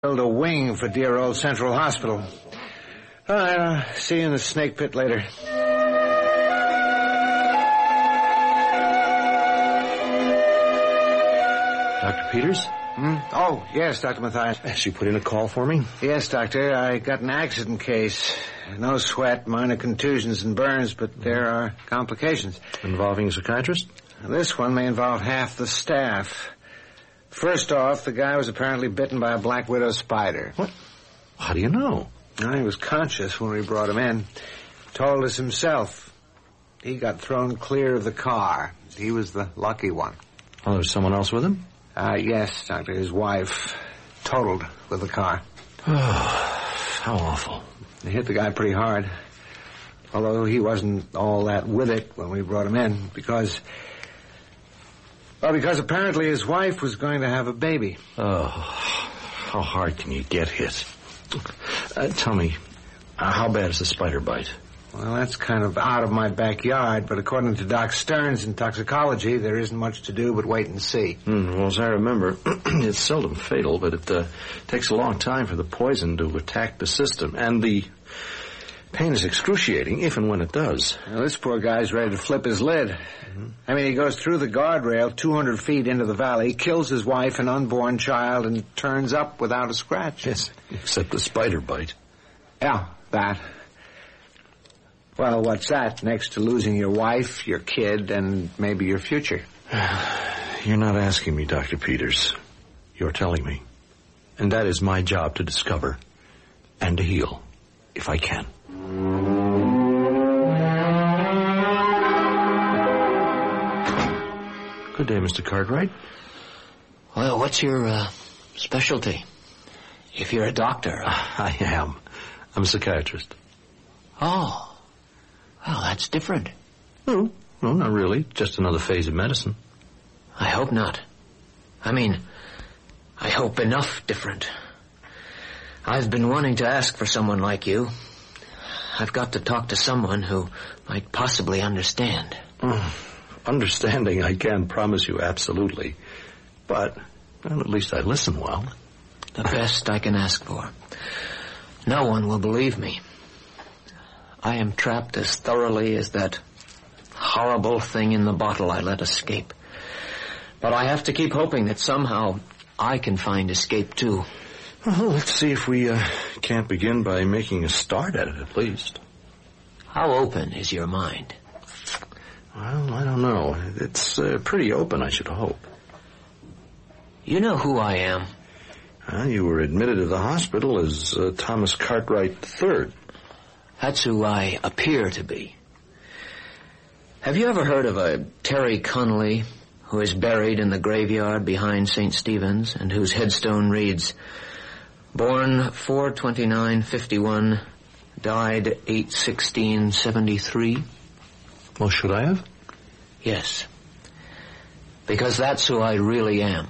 Build a wing for dear old Central Hospital. All right, I'll see you in the snake pit later. Dr. Peters? Oh, yes, Dr. Mathias. Has you put in a call for me? Yes, Doctor. I got an accident case. No sweat, minor contusions and burns, but there are complications. Involving a psychiatrist? This one may involve half the staff. First off, the guy was apparently bitten by a black widow spider. What? How do you know? Well, he was conscious when we brought him in. Told us himself. He got thrown clear of the car. He was the lucky one. Oh, there's someone else with him? Yes, Doctor. His wife totaled with the car. Oh, how awful. They hit the guy pretty hard. Although he wasn't all that with it when we brought him in, because apparently his wife was going to have a baby. Oh, how hard can you get hit? Tell me, how bad is the spider bite? Well, that's kind of out of my backyard, but according to Doc Stearns in toxicology, there isn't much to do but wait and see. Well, as I remember, it's seldom fatal, but it takes a long time for the poison to attack the system, and the pain is excruciating if and when it does. Well, this poor guy's ready to flip his lid. I mean, he goes through the guardrail 200 feet into the valley, kills his wife and unborn child, and turns up without a scratch. Yes, except the spider bite. Yeah, that. Well, what's that next to losing your wife, your kid, and maybe your future? You're not asking me, Dr. Peters. You're telling me. And that is my job to discover and to heal, if I can. Good day, Mr. Cartwright. Well, what's your specialty? If you're a doctor. I am. I'm a psychiatrist. Oh. Well, that's different. No, not really. Just another phase of medicine. I hope not. I mean, I hope enough different. I've been wanting to ask for someone like you. I've got to talk to someone who might possibly understand. Understanding, I can promise you absolutely. But, well, at least I listen well. The best I can ask for. No one will believe me. I am trapped as thoroughly as that horrible thing in the bottle I let escape. But I have to keep hoping that somehow I can find escape too. Well, let's see if we can't begin by making a start at it at least. How open is your mind? Well, I don't know. It's pretty open, I should hope. You know who I am? You were admitted to the hospital as Thomas Cartwright III. That's who I appear to be. Have you ever heard of a Terry Connolly who is buried in the graveyard behind St. Stephen's and whose headstone reads, born 4/29/51, died 8/16/73? Well, should I have? Yes. Because that's who I really am.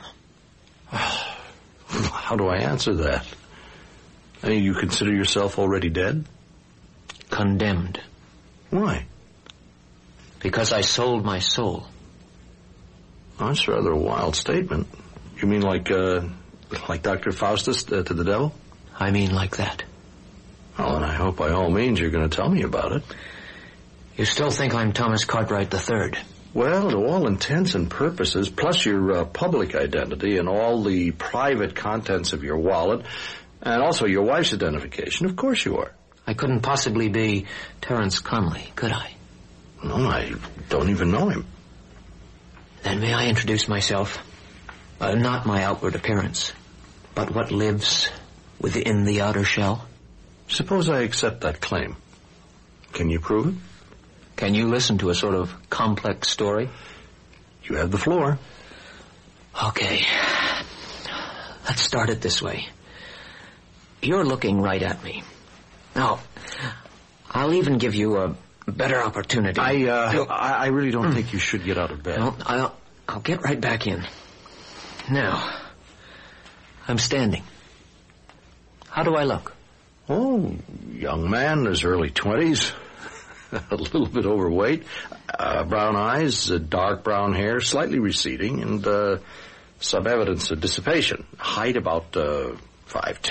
How do I answer that? I mean, you consider yourself already dead? Condemned. Why? Because I sold my soul. Oh, that's rather a wild statement. You mean like Dr. Faustus to the devil? I mean like that. Well, and I hope by all means you're going to tell me about it. You still think I'm Thomas Cartwright III? Well, to all intents and purposes, plus your public identity and all the private contents of your wallet, and also your wife's identification, of course you are. I couldn't possibly be Terence Connolly, could I? No, I don't even know him. Then may I introduce myself? Not my outward appearance, but what lives within the outer shell. Suppose I accept that claim. Can you prove it? Can you listen to a sort of complex story? You have the floor. Okay. Let's start it this way. You're looking right at me. Now, I'll even give you a better opportunity. I really don't think you should get out of bed. No, I'll get right back in. Now, I'm standing. How do I look? Oh, young man, his early 20s. A little bit overweight. Brown eyes, dark brown hair, slightly receding, and some evidence of dissipation. Height about 5'10".